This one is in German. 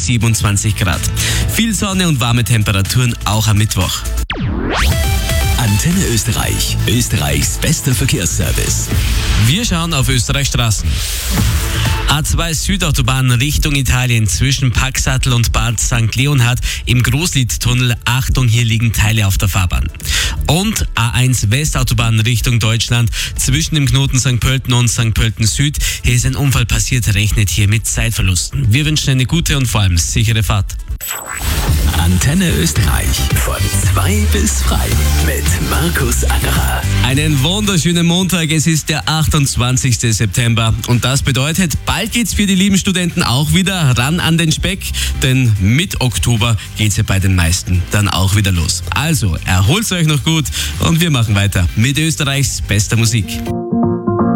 27 Grad. Viel Sonne und warme Temperaturen auch am Mittwoch. Antenne Österreich, Österreichs bester Verkehrsservice. Wir schauen auf Österreichs Straßen. A2 Südautobahn Richtung Italien zwischen Paxattel und Bad St. Leonhard im Großliedtunnel. Achtung, hier liegen Teile auf der Fahrbahn. Und A1 Westautobahn Richtung Deutschland zwischen dem Knoten St. Pölten und St. Pölten Süd. Hier ist ein Unfall passiert, rechnet hier mit Zeitverlusten. Wir wünschen eine gute und vor allem sichere Fahrt. Antenne Österreich von 2 bis frei mit Markus Angerer. Einen wunderschönen Montag, es ist der 28. September und das bedeutet, bald geht's für die lieben Studenten auch wieder ran an den Speck, denn mit Oktober geht's ja bei den meisten dann auch wieder los. Also, erholt's euch noch gut und wir machen weiter mit Österreichs bester Musik.